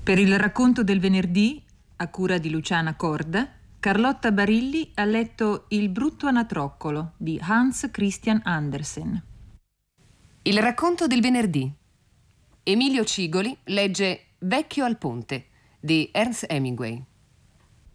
Per il racconto del venerdì, a cura di Luciana Corda, Carlotta Barilli ha letto Il brutto anatroccolo di Hans Christian Andersen. Il racconto del venerdì. Emilio Cigoli legge Vecchio al ponte di Ernst Hemingway.